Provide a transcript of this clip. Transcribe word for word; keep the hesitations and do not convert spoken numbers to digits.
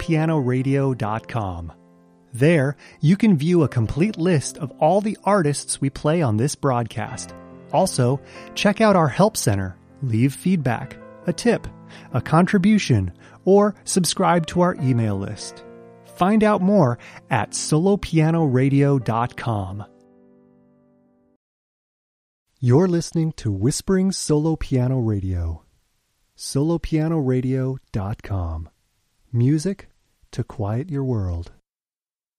piano radio dot com. There, you can view a complete list of all the artists we play on this broadcast. Also, check out our Help Center, leave feedback, a tip, a contribution, or subscribe to our email list. Find out more at solo piano radio dot com. You're listening to Whispering Solo Piano Radio. solo piano radio dot com. Music to quiet your world.